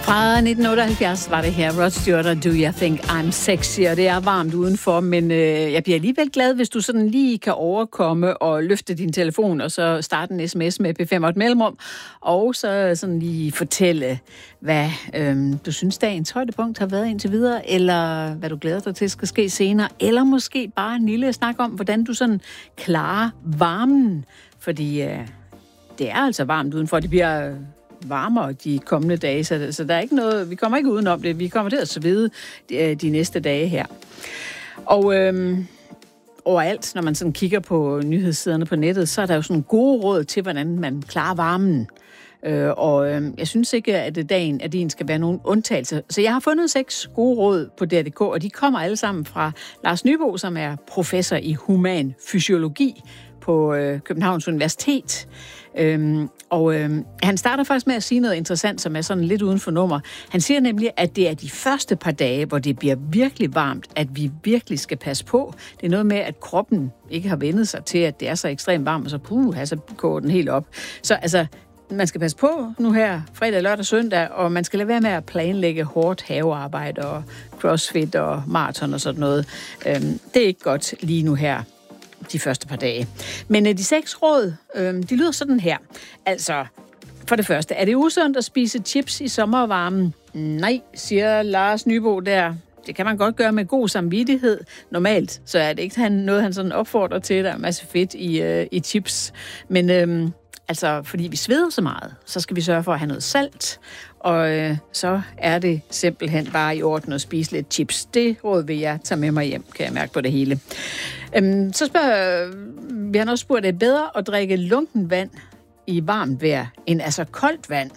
Fra 1978 var det her, Rod Stewart og Do You Think I'm Sexy, og det er varmt udenfor, men jeg bliver alligevel glad, hvis du sådan lige kan overkomme og løfte din telefon, og så starte en sms med P5 og et mellemrum, og så sådan lige fortælle, hvad du synes dagens højdepunkt har været indtil videre, eller hvad du glæder dig til skal ske senere, eller måske bare en lille snak om, hvordan du sådan klarer varmen, fordi det er altså varmt udenfor, det bliver varmere de kommende dage, så der er ikke noget, vi kommer ikke udenom det. Vi kommer til at svede de næste dage her. Og overalt, når man sådan kigger på nyhedssiderne på nettet, så er der jo sådan gode råd til, hvordan man klarer varmen. Jeg synes ikke, at dagen skal være nogen undtagelse. Så jeg har fundet 6 gode råd på DR.dk, og de kommer alle sammen fra Lars Nybo, som er professor i human fysiologi på Københavns Universitet. Han starter faktisk med at sige noget interessant, som er sådan lidt uden for nummer. Han siger nemlig, at det er de første par dage, hvor det bliver virkelig varmt, at vi virkelig skal passe på. Det er noget med, at kroppen ikke har vendet sig til, at det er så ekstremt varmt, og så går den helt op. Så altså, man skal passe på nu her fredag, lørdag, søndag, og man skal lade være med at planlægge hårdt havearbejde og crossfit og maraton og sådan noget. Det er ikke godt lige nu her de første par dage. Men de 6 råd, de lyder sådan her. Altså, for det første, er det usundt at spise chips i sommervarmen? Nej, siger Lars Nybo der. Det kan man godt gøre med god samvittighed. Normalt, så er det ikke noget, han sådan opfordrer til. Der er en masse fedt i chips. Men altså, fordi vi sveder så meget, så skal vi sørge for at have noget salt. Og så er det simpelthen bare i orden at spise lidt chips. Det råd vil jeg tage med mig hjem, kan jeg mærke på det hele. Så vi har også spurgt, er det bedre at drikke lunken vand i varmt vejr, end altså koldt vand?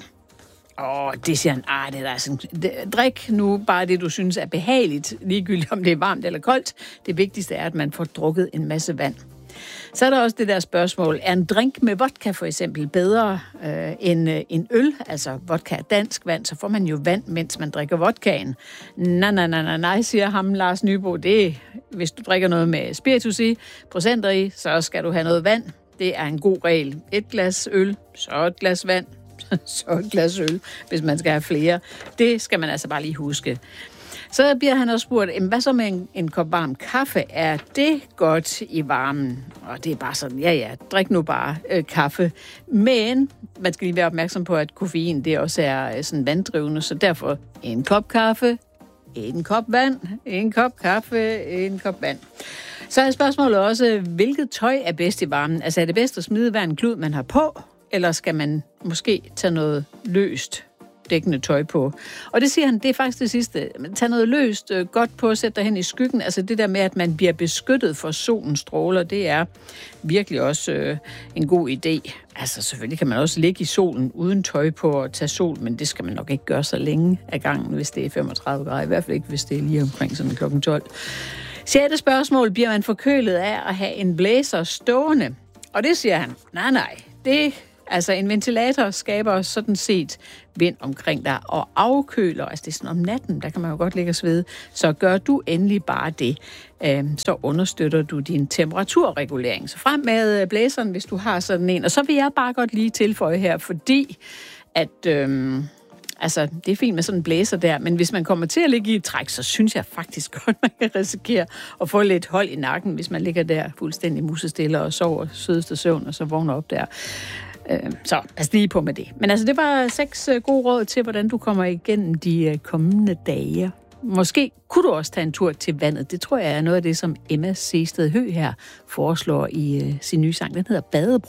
Det siger han, det er sådan, drik nu bare det, du synes er behageligt, ligegyldigt om det er varmt eller koldt. Det vigtigste er, at man får drukket en masse vand. Så er der også det der spørgsmål, er en drink med vodka for eksempel bedre end en øl? Altså vodka er dansk vand, så får man jo vand, mens man drikker vodkaen. Nej, siger ham Lars Nybo. Hvis du drikker noget med spiritus i, procenter i, så skal du have noget vand. Det er en god regel. 1 glas øl, så et glas vand, så et glas øl, hvis man skal have flere. Det skal man altså bare lige huske. Så bliver han også spurgt, hvad så med en kop varm kaffe? Er det godt i varmen? Og det er bare sådan, ja, drik nu bare kaffe. Men man skal lige være opmærksom på, at koffein, det også er sådan vanddrivende, så derfor en kop kaffe, en kop vand, en kop kaffe, en kop vand. Så er spørgsmålet også, hvilket tøj er bedst i varmen? Altså er det bedst at smide hver en klud, man har på, eller skal man måske tage noget løst dækkende tøj på? Og det siger han, det er faktisk det sidste. Tag noget løst godt på, sæt dig hen i skyggen. Altså det der med, at man bliver beskyttet for solens stråler, det er virkelig også en god idé. Altså selvfølgelig kan man også ligge i solen uden tøj på og tage sol, men det skal man nok ikke gøre så længe af gangen, hvis det er 35 grader. I hvert fald ikke, hvis det er lige omkring sådan klokken 12. 6. spørgsmål, bliver man forkølet af at have en blæser stående? Og det siger han, nej, altså en ventilator skaber sådan set vind omkring dig og afkøler, altså det er sådan om natten, der kan man jo godt ligge og svede, så gør du endelig bare det. Så understøtter du din temperaturregulering. Så frem med blæseren, hvis du har sådan en. Og så vil jeg bare godt lige tilføje her, fordi at altså, det er fint med sådan en blæser der, men hvis man kommer til at ligge i et træk, så synes jeg faktisk godt, man kan risikere at få lidt hold i nakken, hvis man ligger der fuldstændig musestille og sover sødeste søvn, og så vågner op der. Så pas lige på med det. Men altså, det var 6 gode råd til, hvordan du kommer igennem de kommende dage. Måske kunne du også tage en tur til vandet. Det tror jeg er noget af det, som Emma Seested Høgh her foreslår i sin nye sang. Den hedder Badebro.